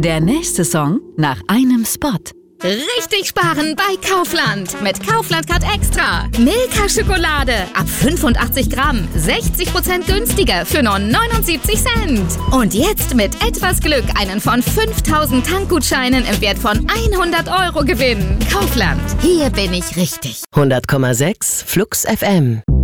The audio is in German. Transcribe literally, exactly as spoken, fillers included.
Der nächste Song nach einem Spot. Richtig sparen bei Kaufland. Mit Kaufland Card Extra. Milka Schokolade ab fünfundachtzig Gramm. sechzig Prozent günstiger für nur neunundsiebzig Cent. Und jetzt mit etwas Glück einen von fünftausend Tankgutscheinen im Wert von hundert Euro gewinnen. Kaufland. Hier bin ich richtig. hundert Komma sechs Flux F M.